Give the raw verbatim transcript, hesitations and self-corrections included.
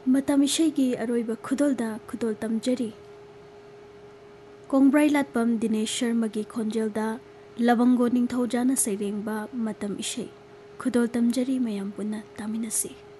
ꯃꯇꯝ ꯏꯁꯩꯒꯤ ꯑꯔꯣꯏꯕ ꯈꯨꯗꯣꯜꯗ ꯈꯨꯗꯣꯜ ꯇꯝꯖꯔꯤ ꯀꯣꯡꯕ꯭ꯔꯥꯏ ꯂꯥꯠꯄꯝ ꯗꯤꯅꯦꯁ ꯁꯔꯃꯒꯤ ꯈꯣꯟꯖꯦꯜꯗ ꯂꯕꯪꯒꯣ ꯅꯤꯡꯊꯧꯖꯥꯅ ꯁꯩꯔꯦꯡꯕ ꯃꯇꯝ ꯏꯁꯩ ꯈꯨꯗꯣꯜ ꯇꯝꯖꯔꯤ ꯃꯌꯥꯝ ꯄꯨꯟꯅ ꯇꯥꯃꯤꯟꯅꯁꯤ